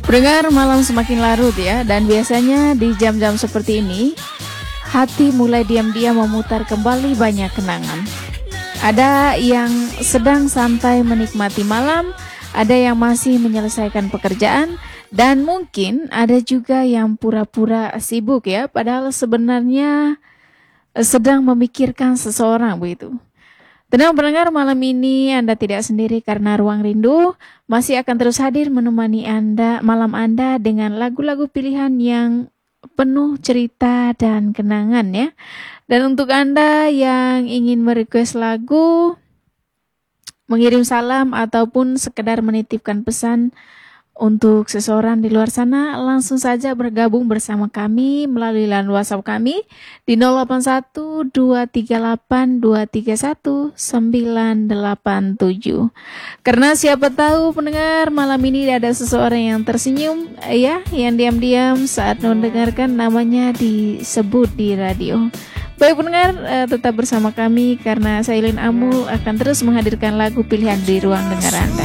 Pendengar, malam semakin larut ya, dan biasanya di jam-jam seperti ini hati mulai diam-diam memutar kembali banyak kenangan. Ada yang sedang santai menikmati malam, ada yang masih menyelesaikan pekerjaan, dan mungkin ada juga yang pura-pura sibuk ya, padahal sebenarnya sedang memikirkan seseorang begitu. Tenang pendengar, malam ini Anda tidak sendiri karena Ruang Rindu masih akan terus hadir menemani Anda malam Anda dengan lagu-lagu pilihan yang penuh cerita dan kenangan ya. Dan untuk Anda yang ingin merequest lagu, mengirim salam ataupun sekedar menitipkan pesan untuk seseorang di luar sana, langsung saja bergabung bersama kami melalui line WhatsApp kami di 081238231987. Karena siapa tahu pendengar malam ini ada seseorang yang tersenyum ya, yang diam-diam saat mendengarkan namanya disebut di radio. Baik pendengar, tetap bersama kami karena saya Ilin Amul akan terus menghadirkan lagu pilihan di ruang dengar Anda.